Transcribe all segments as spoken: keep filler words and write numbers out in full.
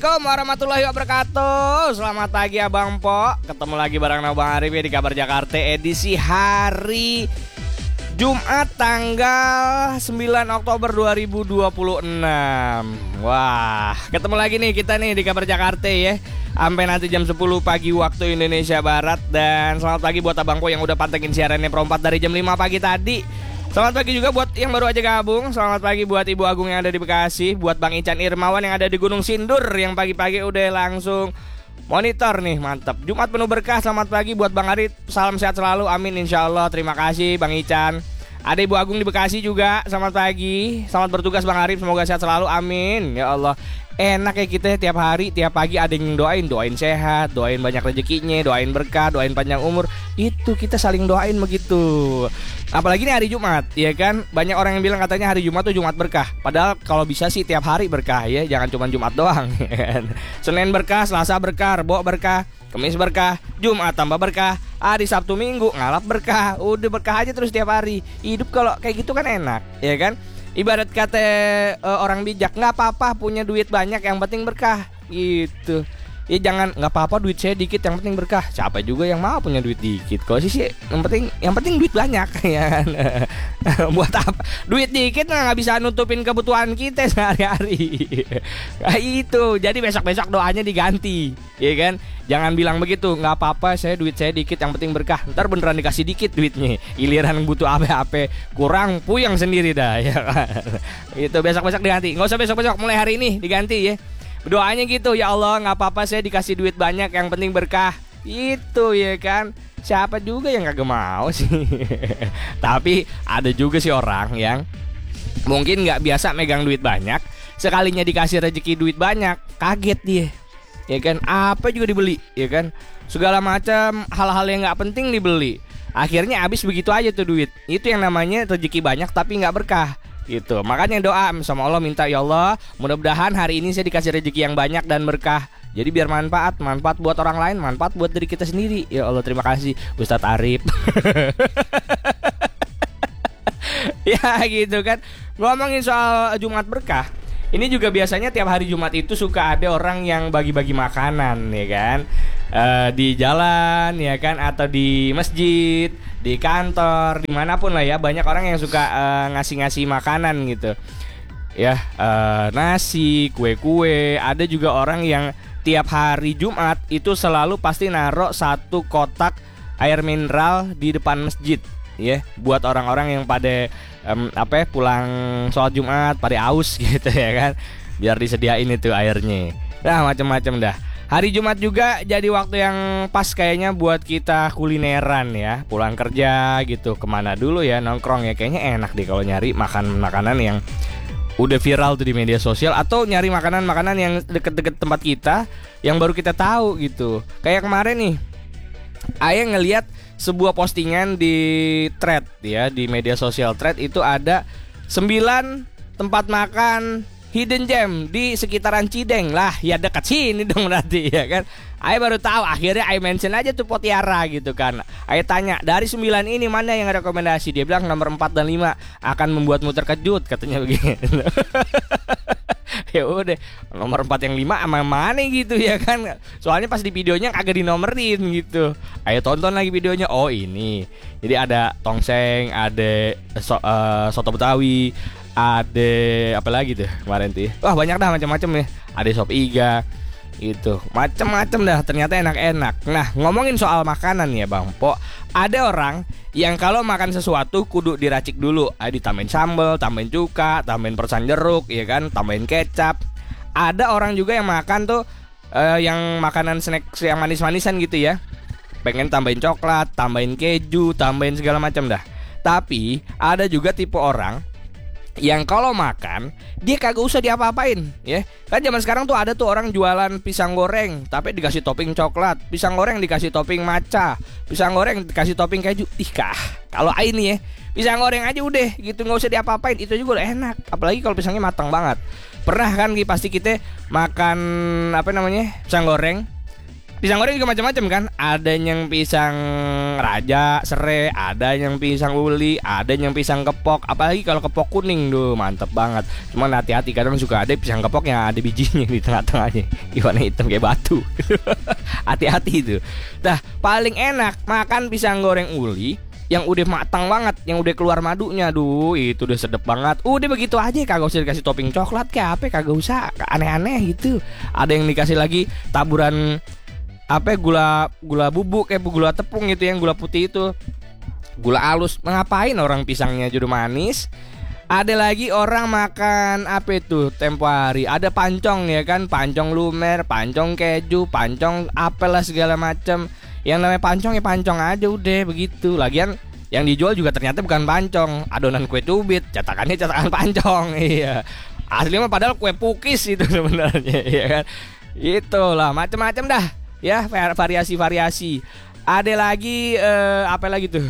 Assalamualaikum warahmatullahi wabarakatuh. Selamat pagi Abang Po. Ketemu lagi bareng Abang Arif ya di Kabar Jakarta edisi hari Jumat tanggal sembilan Oktober dua ribu dua puluh enam. Wah, ketemu lagi nih kita nih di Kabar Jakarta ya, sampai nanti jam sepuluh pagi waktu Indonesia Barat. Dan selamat pagi buat Abang Po yang udah pantengin siarannya perempat dari jam lima pagi tadi. Selamat pagi juga buat yang baru aja gabung. Selamat pagi buat Ibu Agung yang ada di Bekasi, buat Bang Ican Irmawan yang ada di Gunung Sindur yang pagi-pagi udah langsung monitor nih, mantap. Jumat penuh berkah. Selamat pagi buat Bang Arif, salam sehat selalu, amin insya Allah. Terima kasih Bang Ican. Ada Ibu Agung di Bekasi juga, selamat pagi. Selamat bertugas Bang Arif, semoga sehat selalu, amin. Ya Allah, enak ya kita tiap hari, tiap pagi ada yang doain, doain sehat, doain banyak rezekinya, doain berkah, doain panjang umur. Itu kita saling doain begitu. Apalagi nih hari Jumat, ya kan? Banyak orang yang bilang katanya hari Jumat tuh Jumat berkah. Padahal kalau bisa sih tiap hari berkah ya, jangan cuma Jumat doang. Senin berkah, Selasa berkah, Rebo berkah, Kamis berkah, Jumat tambah berkah, hari Sabtu Minggu ngalap berkah. Udah berkah aja terus tiap hari. Hidup kalau kayak gitu kan enak, ya kan? Ibarat kata uh, orang bijak, nggak apa-apa punya duit banyak, yang penting berkah gitu. Ya jangan nggak apa-apa duit saya dikit, yang penting berkah. Siapa juga yang mau punya duit dikit? Kalau sih sih yang penting yang penting duit banyak ya kan. Buat apa? Duit dikit nggak bisa nutupin kebutuhan kita sehari-hari. Nah, itu. Jadi besok-besok doanya diganti, ya kan? Jangan bilang begitu, nggak apa-apa saya duit saya dikit, yang penting berkah. Ntar beneran dikasih dikit duitnya, giliran butuh apa-apa kurang, puyeng sendiri dah ya kan? Itu besok-besok diganti. Nggak usah besok-besok, mulai hari ini diganti ya. Doanya gitu, ya Allah nggak apa-apa saya dikasih duit banyak, yang penting berkah. Itu ya kan. Siapa juga yang kagak mau sih. Tapi ada juga sih orang yang mungkin nggak biasa megang duit banyak, sekalinya dikasih rezeki duit banyak kaget dia, ya kan. Apa juga dibeli, ya kan. Segala macam hal-hal yang nggak penting dibeli. Akhirnya habis begitu aja tuh duit. Itu yang namanya rezeki banyak tapi nggak berkah gitu. Makanya doa sama Allah, minta ya Allah mudah-mudahan hari ini saya dikasih rezeki yang banyak dan berkah. Jadi biar manfaat, manfaat buat orang lain, manfaat buat diri kita sendiri. Ya Allah, terima kasih Ustadz Arif. Ya gitu kan. Ngomongin soal Jumat berkah, ini juga biasanya tiap hari Jumat itu suka ada orang yang bagi-bagi makanan, ya kan, e, di jalan, ya kan, atau di masjid, di kantor, dimanapun lah ya. Banyak orang yang suka e, ngasih-ngasih makanan gitu, ya, e, nasi, kue-kue. Ada juga orang yang tiap hari Jumat itu selalu pasti naruh satu kotak air mineral di depan masjid, ya, buat orang-orang yang pada um, apa ya, pulang sholat Jumat pada aus gitu ya kan, biar disediain itu airnya. Nah macam-macam dah. Hari Jumat juga jadi waktu yang pas kayaknya buat kita kulineran ya. Pulang kerja gitu, kemana dulu ya, nongkrong ya. Kayaknya enak deh kalau nyari makan makanan yang udah viral tuh di media sosial, atau nyari makanan-makanan yang deket-deket tempat kita yang baru kita tahu gitu. Kayak kemarin nih, Ayah ngelihat sebuah postingan di thread ya, di media sosial thread itu ada sembilan tempat makan hidden gem di sekitaran Cideng. Lah ya dekat sini dong berarti ya kan. Ayah baru tahu, akhirnya Ayah mention aja tuh Potiara gitu kan. Ayah tanya, dari sembilan ini mana yang rekomendasi? Dia bilang nomor empat dan lima akan membuatmu terkejut, katanya begitu. Ya udah, nomor empat yang lima sama mana gitu ya kan. Soalnya pas di videonya agak dinomerin gitu. Ayo tonton lagi videonya. Oh ini, jadi ada tongseng, ada so, uh, soto Betawi, ada apa lagi tuh kemarin tuh. Wah banyak dah macam-macam ya. Ada sop iga gitu, macam-macam dah, ternyata enak-enak. Nah ngomongin soal makanan ya Bang Po, ada orang yang kalau makan sesuatu kudu diracik dulu. Ada ditambahin sambal, tambahin cuka, tambahin persan jeruk, ya kan, tambahin kecap. Ada orang juga yang makan tuh uh, yang makanan snack yang manis-manisan gitu ya, pengen tambahin coklat, tambahin keju, tambahin segala macam dah. Tapi ada juga tipe orang yang kalau makan dia kagak usah diapa-apain ya. Kan zaman sekarang tuh ada tuh orang jualan pisang goreng tapi dikasih topping coklat, pisang goreng dikasih topping matcha, pisang goreng dikasih topping keju. Ih kah, kalau ini ya pisang goreng aja udah gitu, nggak usah diapa-apain, itu juga udah enak. Apalagi kalau pisangnya matang banget. Pernah kan pasti kita makan apa namanya pisang goreng, Pisang goreng juga macam-macam kan. Ada yang pisang raja, serai, ada yang pisang uli, ada yang pisang kepok. Apalagi kalau kepok kuning tuh mantep banget. Cuman hati-hati, kadang suka ada pisang kepok yang ada bijinya di tengah-tengahnya, warna hitam kayak batu. Hati-hati itu. Nah, paling enak makan pisang goreng uli yang udah matang banget, yang udah keluar madunya. Duh, itu udah sedep banget. Udah begitu aja, kagak usah dikasih topping coklat kayak apa, kagak usah aneh-aneh gitu. Ada yang dikasih lagi taburan apa gula gula bubuk kayak gula tepung gitu, yang gula putih itu, gula halus. Ngapain orang pisangnya jadi manis? Ada lagi orang makan apa itu tempo hari, ada pancong ya kan, pancong lumer, pancong keju, pancong apalah segala macam. Yang namanya pancong ya pancong aja udah begitu. Lagian yang dijual juga ternyata bukan pancong, adonan kue cubit, cetakannya cetakan pancong. Iya, aslinya mah padahal kue pukis itu sebenarnya, ya kan. Itulah macam-macam dah. Ya, variasi-variasi. Ada lagi eh, apa lagi tuh?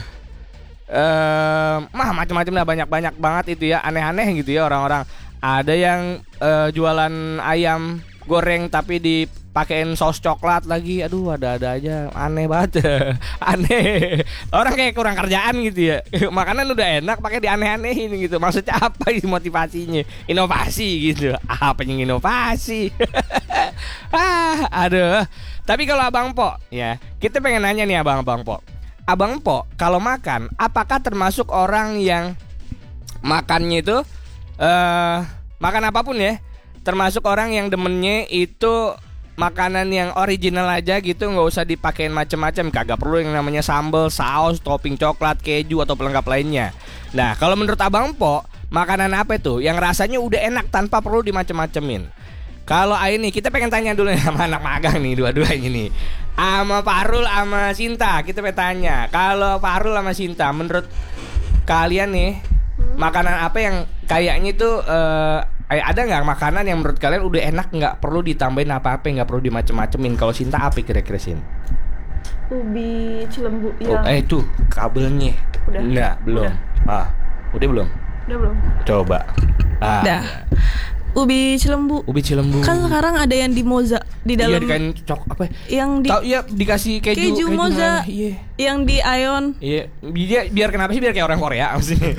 Eh, mah macam-macam dah, banyak-banyak banget itu ya, aneh-aneh gitu ya orang-orang. Ada yang eh, jualan ayam goreng tapi dipakein saus coklat lagi. Aduh, ada-ada aja, aneh banget. Aneh. Orang kayak kurang kerjaan gitu ya. Makanan udah enak pakai dianeh-anehin gitu. Maksudnya apa ini motivasinya? Inovasi gitu. Apa yang inovasi? Ah, aduh. Tapi kalau Abang Po ya, kita pengen nanya nih Abang-abang Po. Abang Po kalau makan, apakah termasuk orang yang makannya itu uh, makan apapun ya, termasuk orang yang demennya itu makanan yang original aja gitu, nggak usah dipakein macam-macam, kagak perlu yang namanya sambal, saus, topping coklat, keju atau pelengkap lainnya. Nah, kalau menurut Abang Po, makanan apa itu yang rasanya udah enak tanpa perlu dimacem-macemin? Kalau ini kita pengen tanya dulu sama anak magang nih, dua-duanya nih, sama Farul sama Sinta. Kita pengen tanya, kalau Farul sama Sinta, menurut kalian nih, makanan apa yang kayaknya itu uh, ada nggak makanan yang menurut kalian udah enak, nggak perlu ditambahin apa-apa, nggak perlu dimacem-macemin? Kalau Sinta apa kira-kira Sin? Ubi cilembu yang oh, eh itu kabelnya. Udah. Enggak, belum. Udah. Ah, udah belum? Udah belum? Coba. Ah. Udah. Ubi cilembu. Ubi cilembu. Kan sekarang ada yang di moza di dalam. Iya, dikain cok apa? Yang di. Tahu ya, dikasih keju. Keju, keju moza. Iya. Yang di Ion. Iya, biar biar kenapa sih biar kayak orang Korea maksudnya?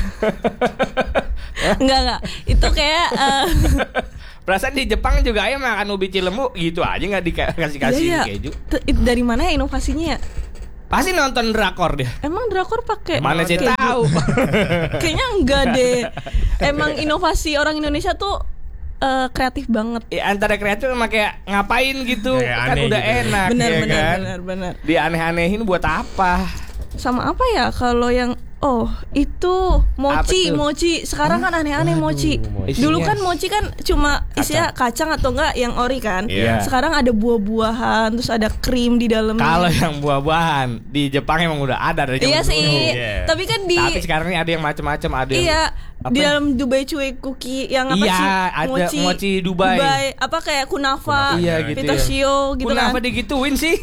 Enggak enggak. Itu kayak. Uh... Perasaan di Jepang juga ya makan ubi cilembu gitu aja, nggak dikasih kasih iya, keju. T- dari mana ya inovasinya ya? Pasti nonton drakor dia. Emang drakor pakai mana sih tahu? Kayaknya enggak deh. Emang inovasi orang Indonesia tuh uh, kreatif banget. Ya, antara kreatif sama kayak ngapain gitu, ya, kan udah gitu. enak. Benar ya benar kan? benar benar. Dianeh-anehin buat apa? Sama apa ya kalau yang oh itu mochi mochi sekarang kan aneh-aneh mochi. mochi. Dulu kan mochi kan cuma isinya kacang atau enggak yang ori kan. Yeah. Sekarang ada buah-buahan, terus ada krim di dalamnya. Kalau yang buah-buahan di Jepang emang udah ada dari zaman iya dulu. sih. Yeah. Tapi kan di Tapi sekarang ini ada yang macam-macam, ada yang iya apa? di dalam Dubai Chewy Cookie yang apa Iya, sih? ada mochi Dubai. Dubai apa kayak kunafa, Iya, gitu pistachio ya. gitu Kenapa kan. digituin sih?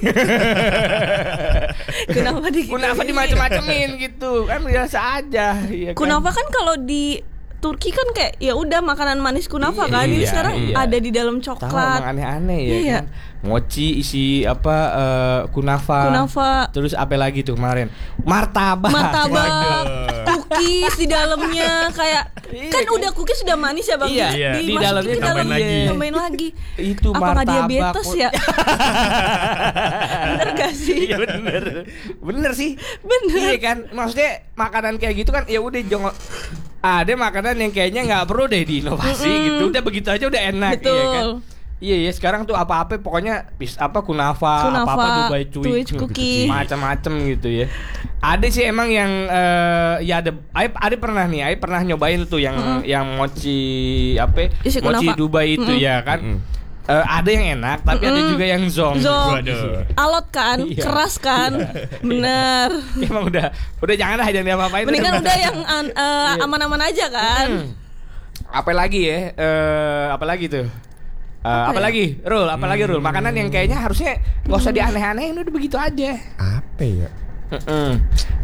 Kenapa digituin? Kenapa dimacem-macemin gitu? Kan biasa aja. Iya kan? Kunafa kan kalau di Turki kan kayak ya udah makanan manis kunafa kan. Ini Iya, sekarang iya. ada di dalam Tahu coklat. emang aneh-aneh ya Iya. kan. Mochi isi apa uh, kunafa. Kunafa. Terus apa lagi tuh kemarin? Martabak. Martabak, cookies di dalamnya kayak Iya, kan kan? udah cookies udah manis ya Bang. Iya, iya. di Dimasukin dalamnya ke dalam tambahin lagi. tambahin lagi. Itu Apa nggak martabak. diabetes ya? Bener gak sih? Iya bener. Bener sih. Bener. Iya kan? Maksudnya makanan kayak gitu kan ya udah jangan ada makanan yang kayaknya nggak perlu deh diinovasi Mm-mm. gitu. Udah begitu aja udah enak. Betul. Iya kan? Iya ya sekarang tuh apa-apa pokoknya bis apa kunafa, Kunafa, apa-apa Dubai Chewy Chewy cookie. macam-macam gitu ya. Ada sih emang yang uh, ya ada Aib ada pernah nih, Aib pernah nyobain tuh yang Mm-mm. yang mochi apa? Isi Mochi kunafa. Dubai itu Mm-mm. ya kan. Mm-mm. Uh, ada yang enak tapi ada Mm-mm. juga yang zong. Zong. Waduh. Alot kan, Iya. keras kan. Bener. Emang udah udah jangan lah jangan diapa-apain. Mendingan udah yang an- eh, aman-aman aja kan. Hmm. Apa lagi ya? Eh apa lagi tuh? Eh, apa Apa ya? lagi? Rul, apa lagi Rul? Makanan yang kayaknya harusnya nggak usah dianeh-anehin, udah begitu aja. Apa ya? Mm-mm.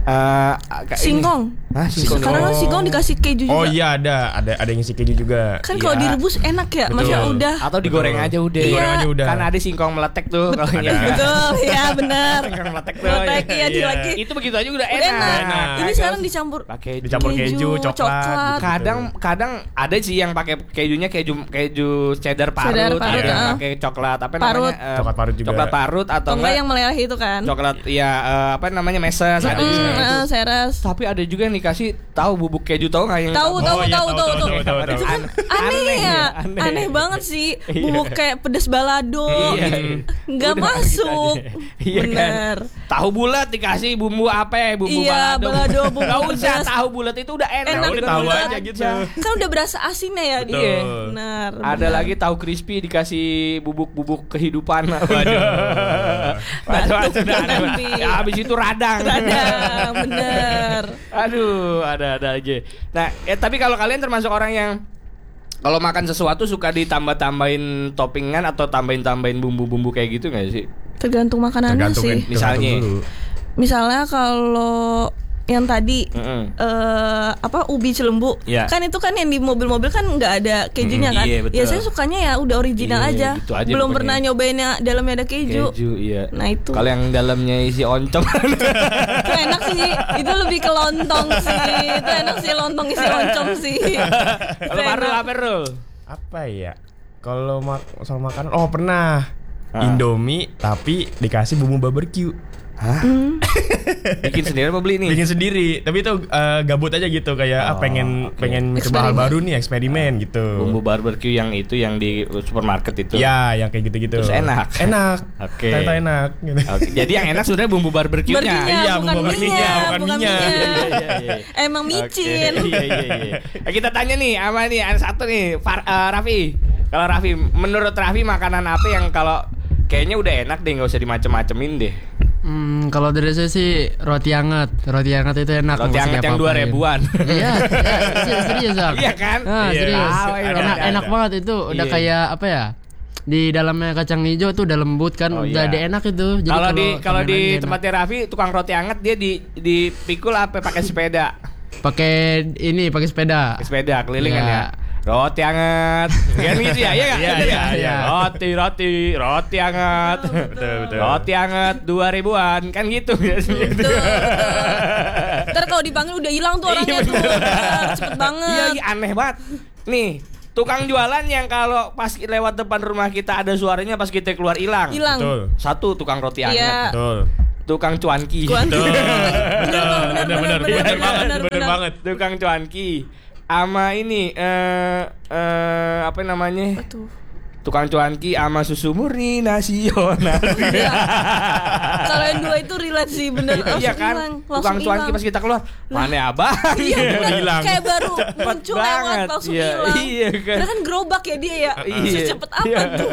Uh, singkong. Hah, singkong. Sekarang kan singkong dikasih keju juga. Oh iya ada, ada ada yang isi keju juga. Kan kalau Ya. direbus enak ya, Betul. maksudnya udah. Atau digoreng aja udah. Digoreng Iya. aja udah. Kan ada singkong meletek tuh kalau Ada. yang Betul, ya benar. singkong meletek tuh. Meletek ya di Iya. lagi. Itu begitu aja udah Udah enak. enak. Enak. Ini sekarang dicampur pakai Dicampur keju, coklat. coklat. gitu. Kadang kadang ada sih yang pakai kejunya keju keju cheddar parut, Cheddar ada parut, yang ah. pakai coklat apa Parut. namanya? eh, Coklat parut juga. Coklat parut atau Atau enggak enggak yang meleleh itu kan. coklat ya eh, apa namanya meses ada di Hmm, sana itu. eh, seres. Tapi ada juga yang dikasih tahu bubuk keju tahu nggak yang Tahu tahu Oh, iya, tahu tahu, tahu tahu, tahu. tahu, tahu, Itu kan tahu. aneh Aneh ya. ya, aneh. Aneh banget sih. Iya. Bubuk kayak pedas balado. Iya. Enggak Udah masuk. gitu aja. Iya kan? Bener. Tahu bulat dikasih bumbu apa ya? Bumbu Iya, balado, bumbu Nggak usah pedas. tahu bulat itu udah enak. Enak udah tahu banget. aja gitu. Kan udah berasa asinnya ya dia. Iya. Benar. Ada benar. lagi tahu crispy dikasih bubuk-bubuk kehidupan. Waduh. Macam-macam dah ada. nanti. Ya habis itu radang. Radang, bener. Aduh, ada-ada aja. Nah, eh, tapi kalau kalian termasuk orang yang kalau makan sesuatu suka ditambah-tambahin toppingan atau tambahin-tambahin bumbu-bumbu kayak gitu nggak sih? Tergantung makanannya Tergantung sih. kan, Misalnya. tergantung dulu. Misalnya kalau yang tadi Mm-mm. eh apa ubi celembu, Iya. kan itu kan yang di mobil-mobil kan nggak ada kejunya Mm, kan? iya, betul. Ya saya sukanya ya udah original Iya, aja. gitu aja Belum pokoknya. pernah nyobain yang dalamnya ada keju. Keju, iya. Nah, itu. Kalau yang dalamnya isi oncom. Itu enak sih. Itu lebih ke lontong sih. Itu enak sih lontong isi oncom sih. Kalau Itu Farul enak. apa Rul? Apa ya? Kalau mak soal makanan, oh pernah. Ah. Indomie tapi dikasih bumbu barbecue. Hah? Bikin sendiri apa beli nih? Bikin sendiri, tapi itu eh, gabut aja gitu kayak ah, Oh, pengen oke. pengen coba hal Eksperimen. baru nih, eksperimen gitu. Bumbu barbecue yang itu yang di supermarket itu. Ya, yang kayak gitu-gitu. Terus enak? Enak. Oke. Ternyata enak gitu. Oke, jadi yang enak sebenarnya bumbu barbeque-nya. Barbeque-nya, Iya, bukan bumbu minyak, barbeque-nya, bukan bukan minyak. minyak. Iya, iya, iya. Emang micin. Oke, Iya iya iya. Nah, kita tanya nih, apa nih? Ada satu nih, Far, eh, Raffi. Kalau Raffi, menurut Raffi makanan apa yang kalau kayaknya udah enak deh, nggak usah dimacem-macemin deh. Hmm, kalau dari saya sih roti hangat. Roti hangat itu enak. Roti nggak usah hangat yang dua diapa-apain. ribuan. Iya, iya, serius, serius Bang. Iya kan? Ah, Iya. serius. Ah, iya, enak, ada, enak ada. banget itu. Udah Iya. kayak apa ya? Di dalamnya kacang hijau tuh udah lembut kan, Oh, udah iya. ada enak itu. Jadi Kalau di kalau di temenan enak. tempatnya Raffi tukang roti hangat dia di dipikul apa pakai sepeda? pakai ini, pakai sepeda. Pakai sepeda keliling kan Iya. ya. Roti hangat. Kan gitu ya? Iya enggak? Iya, iya, iya. Roti roti roti hangat. Betul, betul. Roti hangat dua ribuan kan gitu biasanya. Betul, betul. Ntar kalau dipanggil udah hilang tuh orangnya Iya, tuh. Bener, cepet banget. Iya, iya, aneh banget. Nih, tukang jualan yang kalau pas lewat depan rumah kita ada suaranya pas kita keluar hilang. Hilang. Betul. Satu tukang roti Iya. hangat, Betul. tukang cuanki. Cuanki. Betul. Bener, bener, Bener, bener, bener, bener banget, bener, bener bener. banget. Tukang cuanki. Ama ini eh eh apa namanya? Tuh. Tukang cuanki ama susu murni nasional. Iya. Kalau yang dua itu relate sih bener. Iya Langsung kan? hilang, Tukang langsung cuanki hilang. pas kita keluar, mana abang? Iya bener. hilang. Kayak baru Cepet muncul lewat banget. langsung Iya, hilang. iya kan. Karena kan gerobak ya dia ya. Iya. Secepat apa Iya. tuh?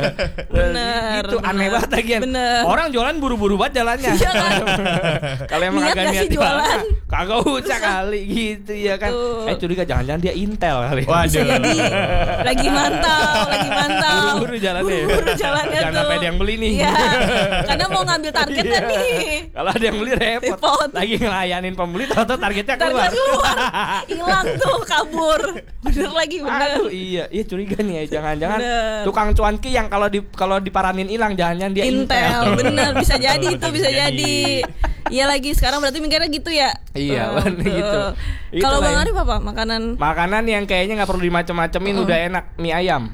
Bener. Itu aneh bener. banget lagi. Bener. Orang jualan buru-buru banget jalannya. Iya kan? Kalau emang Niat agak gak niat sih jualan? kagak usah kali gitu ya kan. Betul. Eh curiga jangan-jangan dia Intel kali. Waduh. Bisa jadi lagi mantau, lagi mantau. Buru-buru jalannya. Buru-buru jalannya Jangan tuh. sampai ada yang beli nih. Iya. Karena mau ngambil targetnya Iya. nih. Kalau ada yang beli repot. Repot. Lagi ngelayanin pembeli tahu-tahu targetnya Target keluar. keluar. Hilang tuh, kabur. Bener lagi bener. Aduh iya, iya curiga nih ya jangan-jangan Bener. tukang cuanki yang kalau di kalau diparanin hilang jangan-jangan dia Intel, Intel. bener bisa jadi itu Betul, bisa bisa jadi. Iya lagi sekarang berarti mikirnya gitu ya. Iya, Tuh, bener tuh. gitu. Kalau Itulah Bang ya. Arif apa makanan? Makanan yang kayaknya nggak perlu dimacem-macemin udah enak, mie ayam.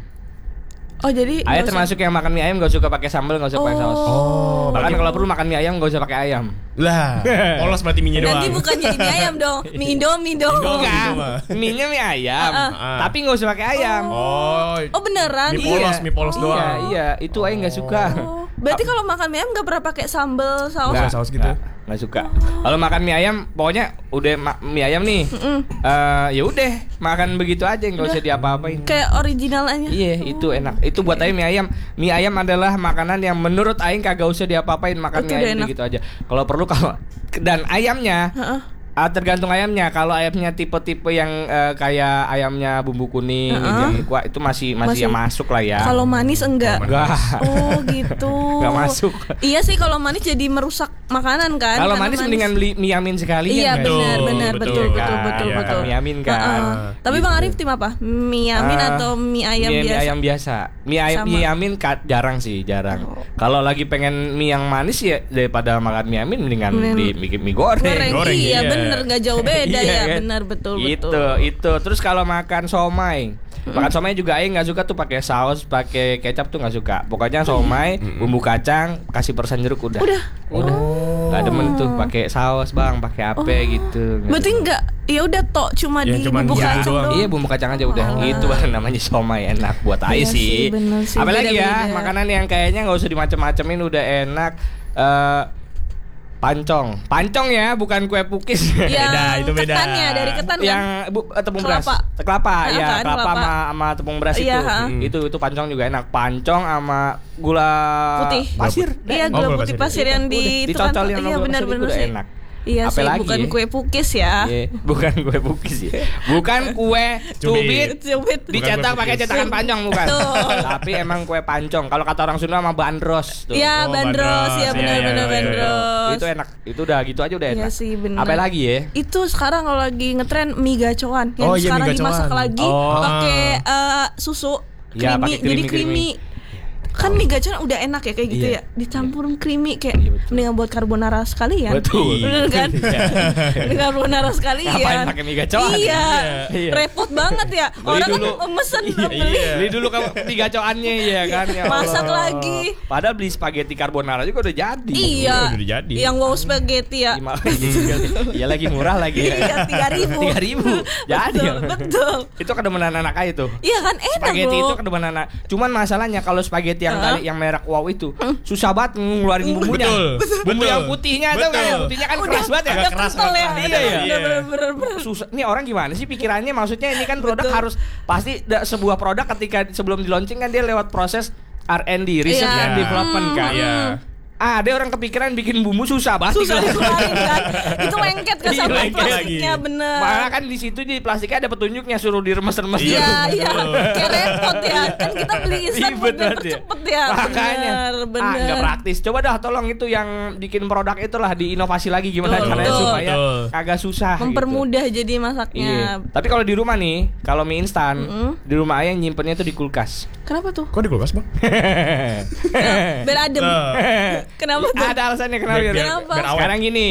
Oh jadi Ayah nggak usah- termasuk yang makan mie ayam gak suka pakai sambal, gak suka pakai saus. Oh, Bahkan berarti- kalau perlu makan mie ayam gak usah pakai ayam. Lah, polos berarti minyak doang. Nanti bukan jadi mie ayam dong, mie Indomie dong. Enggak, mah. mie-nya mie ayam, Ah. tapi gak usah pakai ayam. Oh, Oh beneran? Mie polos, mie polos Iya, doang. iya, itu Ayah gak suka. Oh, berarti kalau makan mie ayam nggak pernah pakai sambal saus? Nggak, saus gitu. nggak, nggak suka. Kalau makan mie ayam, pokoknya udah ma- mie ayam nih. Eh, ya udah, makan begitu aja, nggak usah diapa-apain. Kayak original aja. Iya, itu enak. Itu buat Aing mie ayam. Mie ayam adalah makanan yang menurut Aing kagak usah diapa-apain, makan Itu mie udah ayam enak. begitu aja. Kalau perlu kalau dan ayamnya Heeh. Ah, tergantung ayamnya. Kalau ayamnya tipe-tipe yang eh, kayak ayamnya bumbu kuning, Uh-uh. yang kuah itu masih masih, Masih. yang masuk lah ya. Kalau manis enggak. enggak. Oh gitu. Nggak masuk. Iya sih kalau manis jadi merusak makanan kan. Kalau Karena manis mendingan beli mie amin sekali Iya ya. benar benar Betul, betul Iya betul kan? betul Iya betul. kan, mie amin kan. Uh-uh. Tapi Bang Arif tim apa? Mie amin Ah, atau mie ayam mie, biasa? Mie ayam biasa. Mie ayam Sama. mie amin ka- jarang sih, jarang. Oh. Kalau lagi pengen mie yang manis ya daripada makan mie amin mendingan Mending- beli mie, mie goreng. Goreng, Goreng, iya iya. bener nggak jauh beda Iya ya kan? benar betul itu, betul. Itu terus kalau makan somai, makan somai juga Aing nggak suka tuh pakai saus, pakai kecap tuh nggak suka. Pokoknya somai, bumbu kacang, kasih persen jeruk udah. Udah. Udah. Nggak demen tuh pakai saus bang, pakai apa gitu. Nggak Berarti demen. enggak ya udah tok cuma Ya, di cuman bumbu bumbu kacang doang. doang. Iya bumbu kacang aja udah. Oh. Itu baru namanya somai, enak buat Aing Iya sih. sih, bener sih, Apalagi ya beda-beda. makanan yang kayaknya nggak usah dimacem-macemin udah enak. Eh, pancong, pancong ya, bukan kue pukis. Yang Beda, itu beda. ketannya dari ketan kan? Yang bu, eh, tepung beras, Kelapa. kelapa, Ah, ya kan, kelapa kelapa. sama, sama tepung beras Iya, itu. ha. Hmm. itu itu pancong juga enak. Pancong sama gula Putih. pasir. Iya Oh, gula gula putih pasir. pasir yang di Udah, itu kan. dicocolin sama Iya gula pasir benar-benar itu udah sih. enak. Iya Apa sih lagi bukan ya? kue pukis ya. Iya, bukan kue pukis ya. Bukan kue cubit Cubit. dicetak kue pakai pukis. cetakan pancong bukan. Betul. Tapi emang kue pancong. Kalau kata orang Sunda mah bandros tuh. Iya Oh, bandros bandros. ya Iya, benar-benar iya, iya, iya. bandros. Itu enak. Itu udah gitu aja udah Iya enak. sih, bener. Apa lagi ya? Itu sekarang kalau lagi ngetren mie gacoan yang Oh, iya, sekarang mie gacoan. dimasak lagi Oh. pakai eh, susu Iya, creamy, pakai jadi creamy, creamy. Kan mie gacoan udah enak ya kayak gitu Iya. ya. Dicampur creamy kayak Iya, betul. mendingan buat carbonara sekalian. Betul. Bener kan? Mending carbonara sekalian. Ngapain pakai mie gacoan? Iya. Iya. Repot banget ya. Beli Orang dulu. kan mesen Iya, beli. Beli dulu kamu tiga coannya ya kan ya Allah. Masak lagi. Padahal beli spaghetti carbonara juga udah jadi. Iya. Udah jadi. Yang wow spaghetti ya. Lima- Iya lagi murah lagi. Iya, tiga ribu. Tiga ribu. Jadi. Betul, betul. Itu kedemenan anak aja tuh. Iya kan enak Spaghetti loh. itu kedemenan anak. Cuman masalahnya kalau spaghetti yang Heeh. tadi yang merek wow itu susah banget ngeluarin bumbunya. Betul, Bumbu betul. yang putihnya tuh kan, Betul. yang putihnya kan Udah, keras banget ya. udah keras, kental ya. agak keras. Iya, iya. Bener, bener, bener, bener. Susah. Ini orang gimana sih pikirannya? Maksudnya ini kan produk Betul. harus pasti da- sebuah produk ketika sebelum di launching kan dia lewat proses R and D, research Iya. and development kan. Iya. Ah, ada orang kepikiran bikin bumbu susah banget. Susah dikeluarin kan. Itu lengket kan Iya, sama lengket plastiknya lagi. bener. Malah kan di situ di plastiknya ada petunjuknya suruh diremes-remes dulu. Iya, iya. Kayak repot ya. Kan kita beli instan Iya, buat bener biar dia. cepet ya. Makanya Bener, ah bener. nggak praktis. Coba dah tolong itu yang bikin produk itulah diinovasi lagi gimana Betul, caranya betul. supaya Betul. agak susah. gitu. Mempermudah jadi Iya. masaknya. Tapi kalau di rumah nih, kalau mie instan, Mm-mm. di rumah ayah nyimpennya tuh di kulkas. Kenapa tuh? Kok di kulkas, Bang? Biar adem. Nah. Kenapa tuh? Ada alasannya kenapa? Biar- Biar- Kenapa? biar awet. Sekarang gini.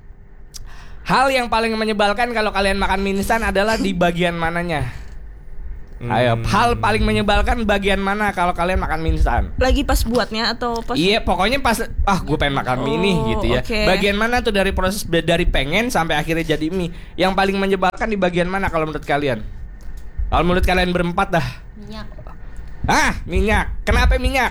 Hal yang paling menyebalkan kalau kalian makan mie instan adalah di bagian mananya. Ayo, hal paling menyebalkan bagian mana kalau kalian makan mie instan? Lagi pas buatnya atau pas Iya, pokoknya pas ah gue pengen makan mie nih Oh, gitu ya. oke. Bagian mana tuh dari proses dari pengen sampai akhirnya jadi mie? Yang paling menyebalkan di bagian mana kalau menurut kalian? Kalau menurut kalian berempat dah. Minyak. Ah, minyak. Kenapa minyak?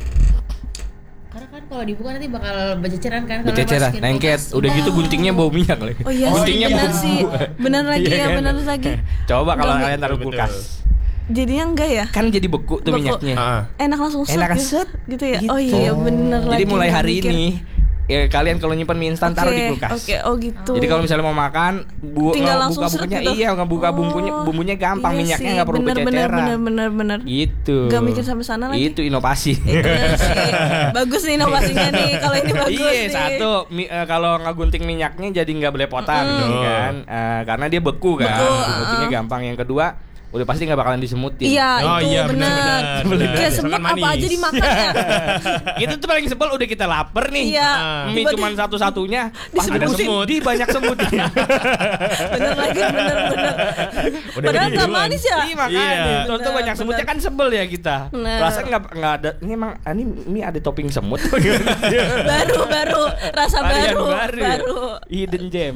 Karena kan kalau dibuka nanti bakal berceceran kan. kalau Berceceran, masukin lengket. kulkas, Udah gitu guntingnya bau minyak lagi. Oh iya sih, Guntingnya benar bau sih. bumbu. Benar lagi Iya ya, kan? benar lagi. Coba kalau Enggak, kalian taruh betul. kulkas. Jadinya enggak ya? Kan jadi beku tuh Beku. minyaknya. Ah. Enak langsung set, Enak ya? set. gitu ya. Gitu. Oh iya bener lagi. Jadi mulai nggak hari mikir. ini ya kalian kalau nyimpen mie instan taruh di Oke, kulkas. Oke, oh gitu. Jadi kalau misalnya mau makan, bu, Tinggal mau langsung buka seret bumbunya, gitu. iya nggak buka bumbunya, Oh, bumbunya gampang, iya minyaknya sih, nggak perlu bener, bener, berceceran. bener, bener, bener. Gitu. Gak mikir sampai sana lagi. Itu inovasi. Eh, bener sih. Bagus nih inovasinya nih. Kalau ini bagus Iya, nih. satu mi- eh, kalau ngegunting minyaknya jadi nggak belepotan, Mm. gitu kan? Eh, karena dia beku kan, Beku, guntingnya uh. gampang. Yang kedua, udah pasti nggak bakalan disemutin. Iya, Oh, itu iya, benar. benar, benar. Kayak Soalnya semut apa manis. aja dimakan ya. Itu tuh paling sebel udah kita lapar nih. Iya. Mie Tiba-tiba- cuma satu-satunya, pas Ada disemutin, semut. di banyak semutnya. Bener lagi, bener bener. Udah Padahal jadi nggak duluan. manis ya. Iya makanya, Iya. terus tuh Benar, banyak semutnya benar. kan sebel ya kita. Benar. Rasanya nggak nggak ada. Ini emang ah, ini mie ada topping semut. Baru baru rasa Varian baru baru, ya? baru. Hidden gem.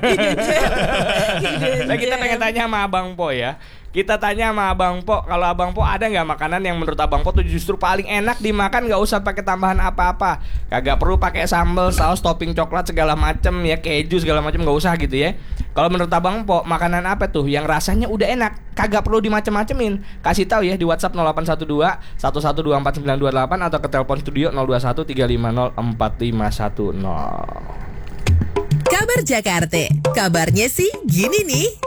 Hidden Nah kita gem. pengen tanya sama Abang Po ya. Kita tanya sama Abang Po, kalau Abang Po ada nggak makanan yang menurut Abang Po tuh justru paling enak dimakan, nggak usah pakai tambahan apa-apa, kagak perlu pakai sambal, saus, topping coklat segala macem ya, keju segala macem nggak usah gitu ya. Kalau menurut Abang Po makanan apa tuh yang rasanya udah enak, kagak perlu dimacem-macemin? Kasih tahu ya di WhatsApp nol delapan satu dua satu satu dua empat sembilan dua delapan atau ke telepon studio nol dua satu tiga lima nol empat lima satu nol. Kabar Jakarta. Kabarnya sih gini nih.